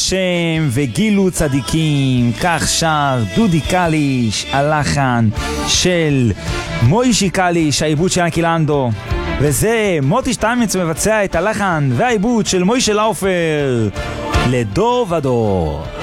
השם וגילו צדיקים, כך שר דודי קליש, הלחן של מוישי קליש, העיבוד של ינקי לנדו, וזה מוטי שטיימץ מבצע את הלחן והעיבוד של מוישה לאופר לדור ודור.